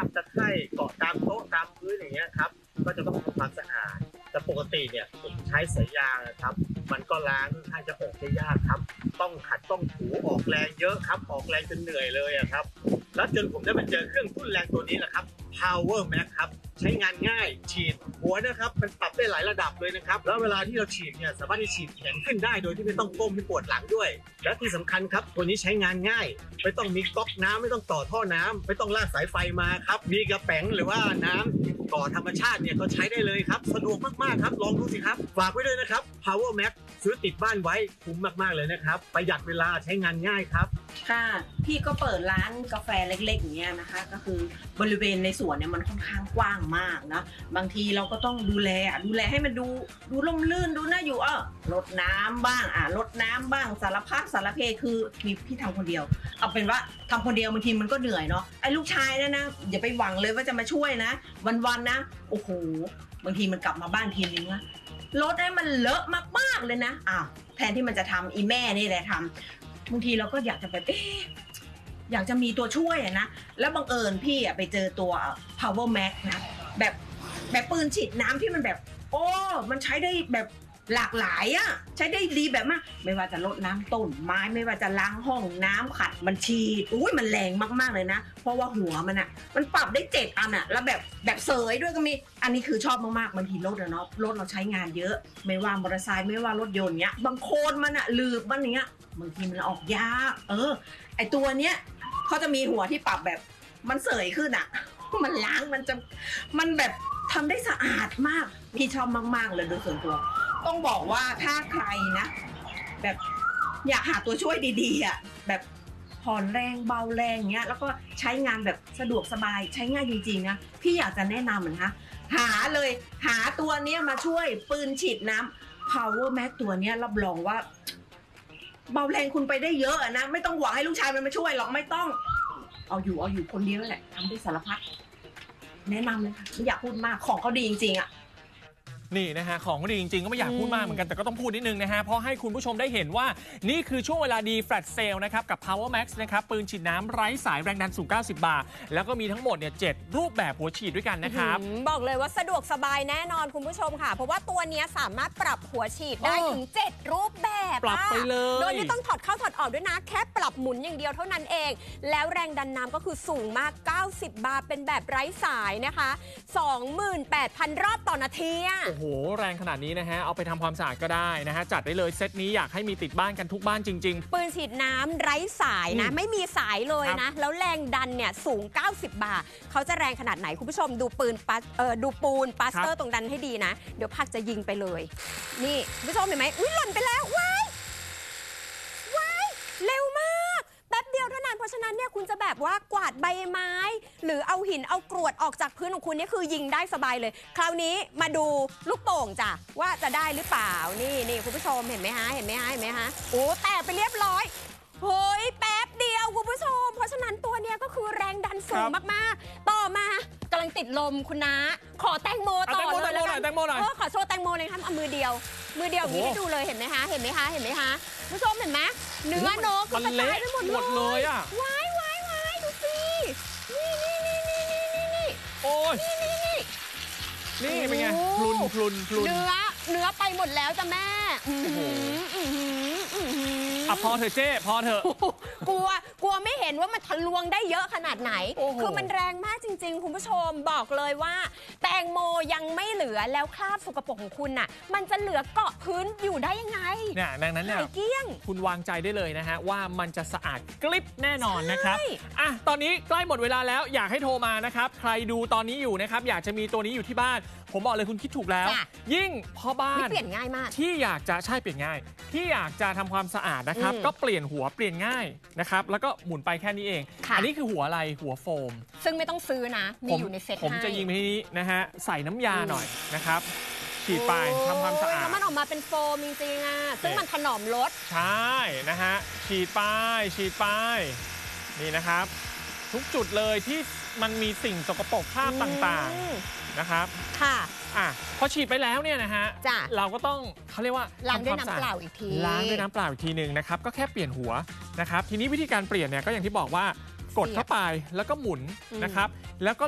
บตะไคร่เกาะตามโต๊ะตามพื้นอย่างเงี้ยครับก็จะต้องทำความสะอาดแต่ปกติเนี่ยผมใช้สายยางนะครับมันก็ล้างค่อนข้างจะออกได้ยากครับต้องขัดต้องถูออกแรงเยอะครับออกแรงจนเหนื่อยเลยครับแล้วจนผมได้มาเจอเครื่องทุ่นแรงตัวนี้แหละครับ Power Max ครับใช้งานง่ายฉีดหัวนะครับมันปรับได้หลายระดับเลยนะครับแล้วเวลาที่เราฉีดเนี่ยสามารถที่ฉีดแขนขึ้นได้โดยที่ไม่ต้องก้มไม่ปวดหลังด้วยและที่สำคัญครับตัวนี้ใช้งานง่ายไม่ต้องมีก๊อกน้ำไม่ต้องต่อท่อน้ำไม่ต้องลากสายไฟมาครับมีกระแป๋งหรือว่าน้ำต่อธรรมชาติเนี่ยก็ใช้ได้เลยครับสะดวกมากๆครับลองดูสิครับฝากไว้ด้วยนะครับ Power Max ซื้อติดบ้านไว้คุ้มมากๆเลยนะครับประหยัดเวลาใช้งานง่ายครับค่ะพี่ก็เปิดร้านกาแฟเล็กๆอย่างเงี้ยนะคะก็คือบริเวณในสวนเนี่ยมันค่อนข้างกว้างมากนะบางทีเราก็ต้องดูแลให้มันดูร่มรื่นดูน่าอยู่รดน้ำบ้างรดน้ำบ้างสารพัดสารเพคือมีพี่ทำคนเดียวเอาเป็นว่าทำคนเดียวบางทีมันก็เหนื่อยเนาะไอ้ลูกชายนะอย่าไปหวังเลยว่าจะมาช่วยนะวันๆนะโอ้โหบางทีมันกลับมาบ้านทีนึงนะรถมันเลอะมากๆเลยนะแทนที่มันจะทำอีแม่นี่แหละทำบางทีเราก็อยากจะแบบอยากจะมีตัวช่วยนะแล้วบังเอิญพี่ไปเจอตัว Power Max นะแบบปืนฉีดน้ำที่มันแบบมันใช้ได้แบบหลากหลายใช้ได้ดีแบบมากไม่ว่าจะรดน้ำต้นไม้ไม่ว่าจะล้างห้องน้ำขัดมันฉีดมันแรงมากๆเลยนะเพราะว่าหัวมันปรับได้7 อันแล้วแบบเสยด้วยก็มีอันนี้คือชอบมากๆบางทีรถเนาะรถเราใช้งานเยอะไม่ว่ามอเตอร์ไซค์ไม่ว่ารถยนต์เนี้ยบางโคนมันลืบมันเนี้ยบางทีมันออกยากไอตัวเนี้ยเขาจะมีหัวที่ปรับแบบมันเสยขึ้นมันล้างมันแบบทำได้สะอาดมากพี่ชอบมากๆเลยโดยส่วนตัวต้องบอกว่าถ้าใครนะแบบอยากหาตัวช่วยดีๆแบบผ่อนแรงเบาแรงเงี้ยแล้วก็ใช้งานแบบสะดวกสบายใช้ง่ายจริงๆนะพี่อยากจะแนะนำเหมือนกันหาตัวเนี้ยมาช่วยปืนฉีดน้ำ Power Max ตัวเนี้ยรับรองว่าเบาแรงคุณไปได้เยอะนะไม่ต้องหวังให้ลูกชายมันมาช่วยหรอกไม่ต้องเอาอยู่คนเดียวแหละทำได้สารพัดแนะนำเลยค่ะไม่อยากพูดมากของเขาดีจริงๆนี่นะฮะของก็ดีจริงๆก็ไม่อยากพูดมากเหมือนกันแต่ก็ต้องพูดนิดนึงนะฮะเพราะให้คุณผู้ชมได้เห็นว่านี่คือช่วงเวลาดีแฟลชเซลนะครับกับ Power Max นะครับปืนฉีดน้ำไร้สายแรงดันสูง90 บาร์แล้วก็มีทั้งหมดเนี่ย7รูปแบบหัวฉีดด้วยกันนะครับบอกเลยว่าสะดวกสบายแน่นอนคุณผู้ชมค่ะเพราะว่าตัวนี้สามารถปรับหัวฉีดได้ถึง7รูปแบบปรับไปเลยโดยไม่ต้องถอดเข้าถอดออกด้วยนะแค่ปรับหมุนอย่างเดียวเท่านั้นเองแล้วแรงดันน้ำก็คือสูงมาก90 บาร์เป็นแบบไร้สายนะคะ 28,000 รอบต่อนาทีโอ้โหแรงขนาดนี้นะฮะเอาไปทำความสะอาดก็ได้นะฮะจัดได้เลยเซตนี้อยากให้มีติดบ้านกันทุกบ้านจริงๆปืนฉีดน้ำไร้สายนะไม่มีสายเลยนะแล้วแรงดันเนี่ยสูง90 บาร์เขาจะแรงขนาดไหนคุณผู้ชมดูปูนปัสเตอร์ตรงดันให้ดีนะเดี๋ยวพักจะยิงไปเลยนี่คุณผู้ชมเห็นไหมหล่นไปแล้วว้ายเร็วมากแป๊บเดียวเท่านั้นเพราะฉะนั้นเนี่ยคุณจะแบบว่ากวาดใบไม้หรือเอาหินเอากรวดออกจากพื้นของคุณนี่คือยิงได้สบายเลยคราวนี้มาดูลูกโป่งจ้ะว่าจะได้หรือเปล่านี่คุณผู้ชมเห็นไหมฮะโอ้แตกไปเรียบร้อยเฮ้ยแป๊บเดียวคุณผู้ชมเพราะฉะนั้นตัวเนี้ยก็คือแรงดันสูงมากๆต่อมากำลังติดลมคุณนะขอแตงโมต่อเลยแล้วกันขอโชว์แตงโมเลยครับเอามือเดียวอย่างนี้ให้ดูเลยเห็นไหมคะผู้ชมเห็นไหมเนื้อนกมันเละไปหมดเลยว้ายดูสินี่โอ้ยนี่เป็นไงพลุนเนื้อไปหมดแล้วจ้ะแม่พอเถอะเจ้พอเถอะกลัวไม่เห็นว่ามันทะลวงได้เยอะขนาดไหนคือมันแรงมากจริงๆคุณผู้ชมบอกเลยว่าแตงโมยังไม่เหลือแล้วคราบสกปรกของคุณน่ะมันจะเหลือเกาะพื้นอยู่ได้ยังไงเนี่ยดังนั้นเนี่ยเกี้ยงคุณวางใจได้เลยนะฮะว่ามันจะสะอาดกริบแน่นอนนะครับตอนนี้ใกล้หมดเวลาแล้วอยากให้โทรมานะครับใครดูตอนนี้อยู่นะครับอยากจะมีตัวนี้อยู่ที่บ้านผมบอกเลยคุณคิดถูกแล้วยิ่งพ่อบ้านเปลี่ยนง่ายมากที่อยากจะเปลี่ยนง่ายที่อยากจะทำความสะอาดนะครับก็เปลี่ยนหัวเปลี่ยนง่ายนะครับแล้วก็หมุนไปแค่นี้เองอันนี้คือหัวอะไรหัวโฟมซึ่งไม่ต้องซื้อนะมีอยู่ในเซ็ตผมจะยิงไปที่นี้นะฮะใส่น้ำยาหน่อยนะครับฉีดไปทำความสะอาดแล้วมันออกมาเป็นโฟมจริงๆซึ่งมันถนอมรสใช่นะฮะฉีดไปนี่นะครับทุกจุดเลยที่มันมีสิ่งสกปรกคราบต่างๆนะครับค่ะพอฉีดไปแล้วเนี่ยนะฮะเราก็ต้องเขาเรียกว่าล้างด้วยน้ำเปล่าอีกทีนึงนะครับก็แค่เปลี่ยนหัวนะครับทีนี้วิธีการเปลี่ยนเนี่ยก็อย่างที่บอกว่ากดเข้าไปแล้วก็หมุนนะครับแล้วก็